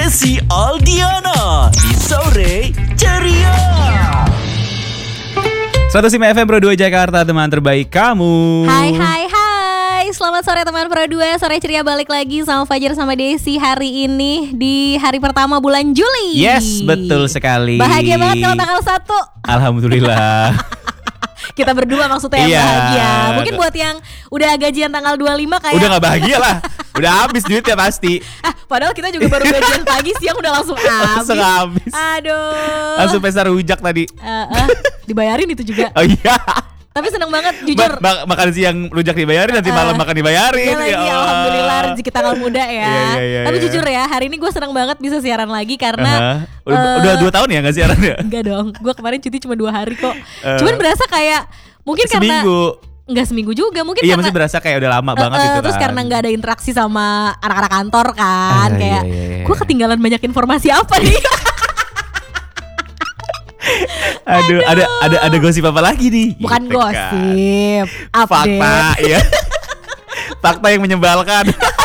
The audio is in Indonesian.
Desi Aldiana di Sore Ceria. 105 FM Pro 2 Jakarta, teman terbaik kamu. Hai. Selamat sore teman Pro 2. Sore Ceria balik lagi sama Fajar sama Desi hari ini di hari pertama bulan Juli. Yes, betul sekali. Bahagia banget kalau tanggal 1. Alhamdulillah. Kita berdua maksudnya yang bahagia. Mungkin buat yang udah gajian tanggal 25 kayak udah gak bahagia lah. Udah habis duitnya pasti. Padahal kita juga baru gajian pagi, siang udah langsung habis. Aduh. Langsung pesta rujak tadi. Dibayarin itu juga. Oh iya. Tapi seneng banget jujur. Makan siang rujak dibayarin, nanti malam makan dibayarin. Ya alhamdulillah rezeki tanggal muda ya. Iya. Tapi jujur ya, hari ini gue seneng banget bisa siaran lagi karena udah 2 tahun ya gak siaran ya? Enggak dong, gue kemarin cuti cuma 2 hari kok. Cuman berasa kayak mungkin karena seminggu. Enggak seminggu juga mungkin iya, karena masih berasa kayak udah lama banget itu kan. Terus karena gak ada interaksi sama anak-anak kantor kan. Kayak iya. gue ketinggalan banyak informasi apa nih. Aduh, ada gosip apa lagi nih? Bukan gitu gosip, kan. update. Fakta ya. Fakta yang menyebalkan.